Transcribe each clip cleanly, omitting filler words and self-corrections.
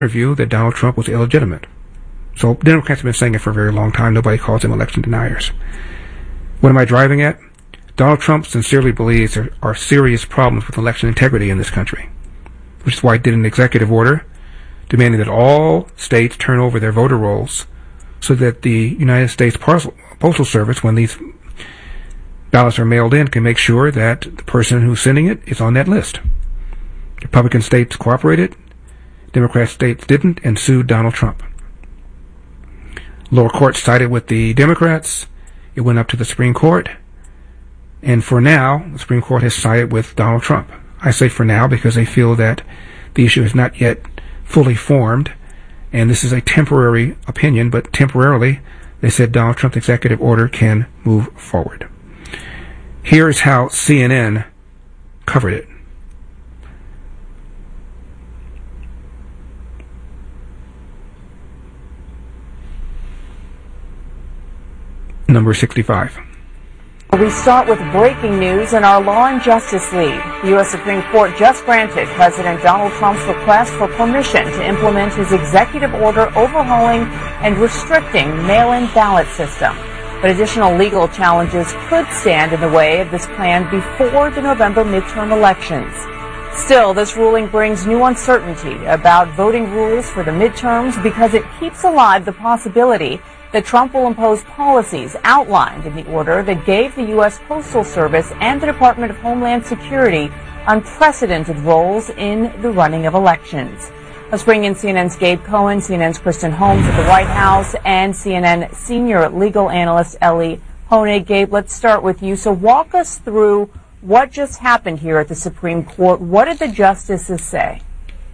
view that Donald Trump was illegitimate. So Democrats have been saying it for a very long time. Nobody calls them election deniers. What am I driving at? Donald Trump sincerely believes there are serious problems with election integrity in this country, which is why he did an executive order demanding that all states turn over their voter rolls so that the United States Postal Service, when these ballots are mailed in, can make sure that the person who's sending it is on that list. Republican states cooperated, Democrat states didn't, and sued Donald Trump. Lower court sided with the Democrats. It went up to the Supreme Court. And for now, the Supreme Court has sided with Donald Trump. I say for now because they feel that the issue is not yet fully formed. And this is a temporary opinion, but temporarily, they said Donald Trump's executive order can move forward. Here is how CNN covered it. Number 65. We start with breaking news in our Law and Justice League. The U.S. Supreme Court just granted President Donald Trump's request for permission to implement his executive order overhauling and restricting mail-in ballot system. But additional legal challenges could stand in the way of this plan before the November midterm elections. Still, this ruling brings new uncertainty about voting rules for the midterms because it keeps alive the possibility that Trump will impose policies outlined in the order that gave the U.S. Postal Service and the Department of Homeland Security unprecedented roles in the running of elections. Let's bring in CNN's Gabe Cohen, CNN's Kristen Holmes at the White House, and CNN senior legal analyst Ellie Honig. Gabe, let's start with you. So walk us through what just happened here at the Supreme Court. What did the justices say?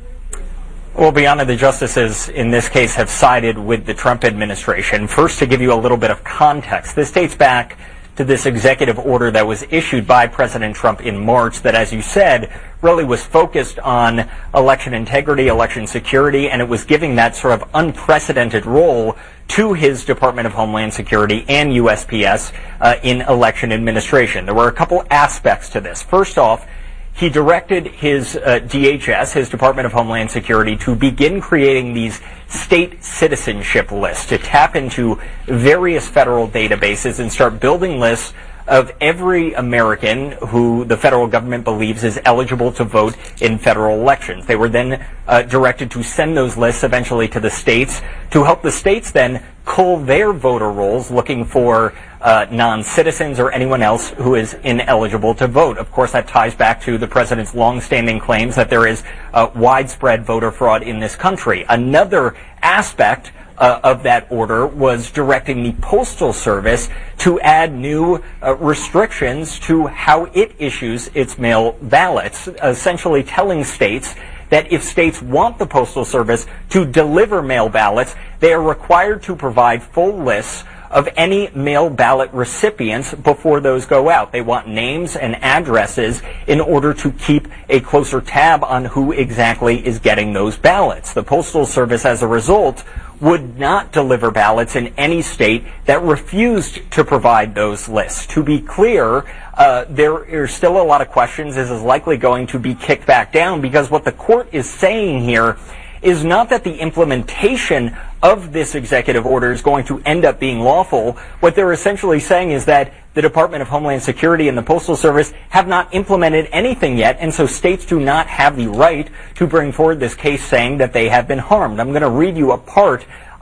Well, Bianna, the justices in this case have sided with the Trump administration. First, to give you a little bit of context, this dates back to this executive order that was issued by President Trump in March that, as you said, really was focused on election integrity, election security, and it was giving that sort of unprecedented role to his Department of Homeland Security and USPS in election administration. There were a couple aspects to this. First off, he directed his DHS, his Department of Homeland Security, to begin creating these state citizenship lists, to tap into various federal databases and start building lists of every American who the federal government believes is eligible to vote in federal elections. They were then directed to send those lists eventually to the states to help the states then cull their voter rolls looking for non-citizens or anyone else who is ineligible to vote. Of course, that ties back to the president's longstanding claims that there is widespread voter fraud in this country. Another aspect of that order was directing the Postal Service to add new restrictions to how it issues its mail ballots, essentially telling states that if states want the Postal Service to deliver mail ballots, they are required to provide full lists of any mail ballot recipients before those go out. They want names and addresses in order to keep a closer tab on who exactly is getting those ballots. The Postal Service, as a result, would not deliver ballots in any state that refused to provide those lists. To be clear, there are still a lot of questions. This is likely going to be kicked back down because what the court is saying here is not that the implementation of this executive order is going to end up being lawful. What they're essentially saying is that the Department of Homeland Security and the Postal Service have not implemented anything yet, and so states do not have the right to bring forward this case saying that they have been harmed. I'm going to read you a part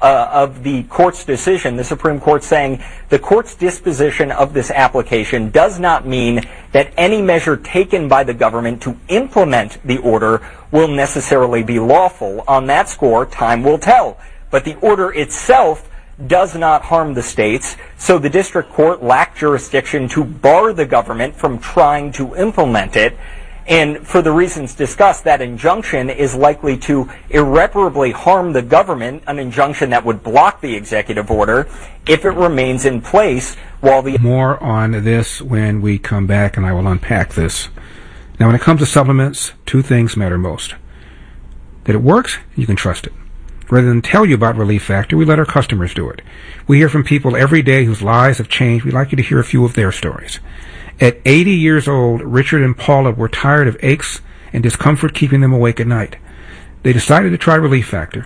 of the court's decision, the Supreme Court saying the court's disposition of this application does not mean that any measure taken by the government to implement the order will necessarily be lawful. On that score, time will tell. But the order itself does not harm the states, so the district court lacked jurisdiction to bar the government from trying to implement it. And for the reasons discussed, that injunction is likely to irreparably harm the government, an injunction that would block the executive order if it remains in place while the... More on this when we come back, and I will unpack this. Now, when it comes to supplements, two things matter most. That it works, you can trust it. Rather than tell you about Relief Factor, we let our customers do it. We hear from people every day whose lives have changed. We'd like you to hear a few of their stories. At 80 years old, Richard and Paula were tired of aches and discomfort keeping them awake at night. They decided to try Relief Factor.